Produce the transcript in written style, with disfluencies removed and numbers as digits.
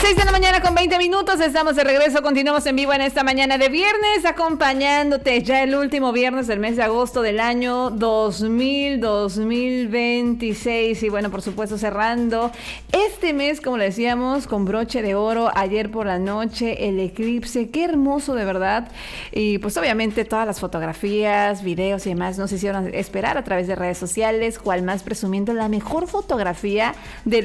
6 de la mañana con 20 minutos, estamos de regreso, continuamos en vivo en esta mañana de viernes, acompañándote ya el último viernes del mes de agosto del año 2026 y bueno, por supuesto cerrando este mes, como le decíamos, con broche de oro, ayer por la noche, el eclipse, qué hermoso de verdad, y pues obviamente todas las fotografías, videos y demás nos hicieron esperar a través de redes sociales, cual más presumiendo la mejor fotografía de